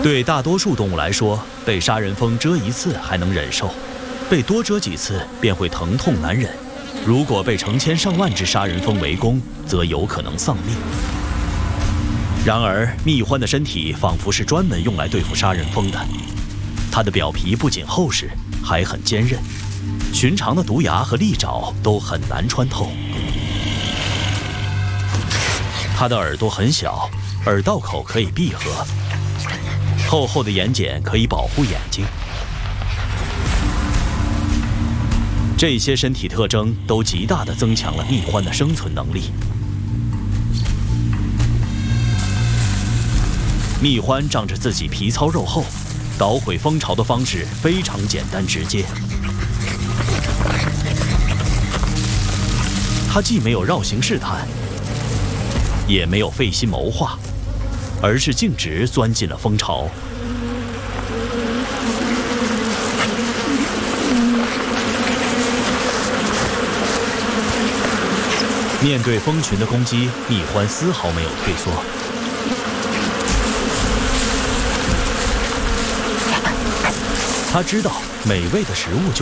对大多数动物来说，被杀人蜂蛰一次还能忍受，被多蛰几次便会疼痛难忍。如果被成千上万只杀人蜂围攻，则有可能丧命。然而，蜜獾的身体仿佛是专门用来对付杀人蜂的。它的表皮不仅厚实，还很坚韧，寻常的毒牙和利爪都很难穿透。它的耳朵很小，耳道口可以闭合，厚厚的眼睑可以保护眼睛。这些身体特征都极大地增强了蜜獾的生存能力。蜜獾仗着自己皮糙肉厚，捣毁蜂巢的方式非常简单直接。它既没有绕行试探，也没有费心谋划，而是径直钻进了蜂巢。面对蜂群的攻击，蜜獾丝毫没有退缩。他知道美味的食物就